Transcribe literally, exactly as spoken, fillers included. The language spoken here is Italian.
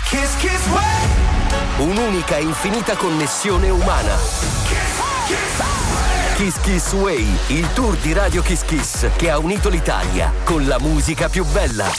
Kiss Kiss Way. Un'unica e infinita connessione umana. Kiss Kiss Way, il tour di Radio Kiss Kiss che ha unito l'Italia con la musica più bella.